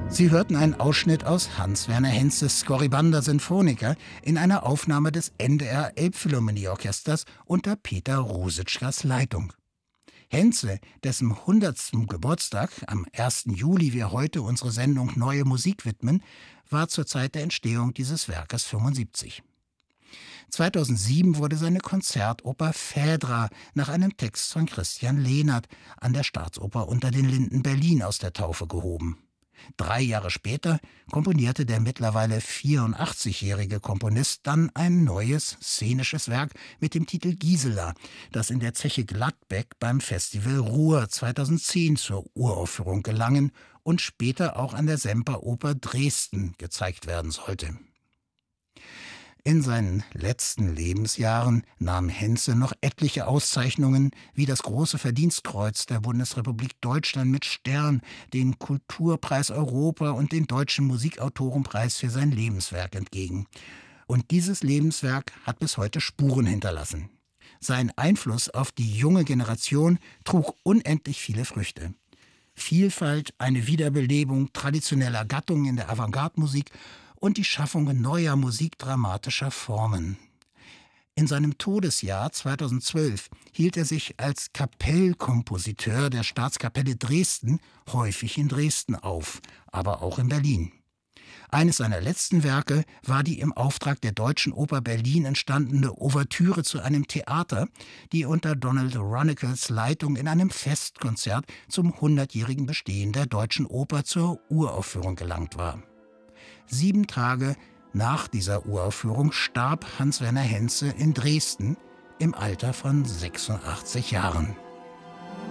Sie hörten einen Ausschnitt aus Hans-Werner Henzes Scorribanda Sinfonica in einer Aufnahme des NDR Elbphilharmonieorchesters unter Peter Ruzickas Leitung. Henze, dessen 100. Geburtstag am 1. Juli wir heute unsere Sendung Neue Musik widmen, war zur Zeit der Entstehung dieses Werkes 75. 2007 wurde seine Konzertoper Phädra nach einem Text von Christian Lehnert an der Staatsoper Unter den Linden Berlin aus der Taufe gehoben. 3 Jahre später komponierte der mittlerweile 84-jährige Komponist dann ein neues szenisches Werk mit dem Titel Gisela, das in der Zeche Gladbeck beim Festival Ruhr 2010 zur Uraufführung gelangen und später auch an der Semperoper Dresden gezeigt werden sollte. In seinen letzten Lebensjahren nahm Henze noch etliche Auszeichnungen wie das Große Verdienstkreuz der Bundesrepublik Deutschland mit Stern, den Kulturpreis Europa und den Deutschen Musikautorenpreis für sein Lebenswerk entgegen. Und dieses Lebenswerk hat bis heute Spuren hinterlassen. Sein Einfluss auf die junge Generation trug unendlich viele Früchte. Vielfalt, eine Wiederbelebung traditioneller Gattungen in der Avantgarde-Musik und die Schaffung neuer musikdramatischer Formen. In seinem Todesjahr 2012 hielt er sich als Kapellkompositeur der Staatskapelle Dresden häufig in Dresden auf, aber auch in Berlin. Eines seiner letzten Werke war die im Auftrag der Deutschen Oper Berlin entstandene Ouvertüre zu einem Theater, die unter Donald Runnekels Leitung in einem Festkonzert zum 100-jährigen Bestehen der Deutschen Oper zur Uraufführung gelangt war. 7 Tage nach dieser Uraufführung starb Hans-Werner Henze in Dresden im Alter von 86 Jahren.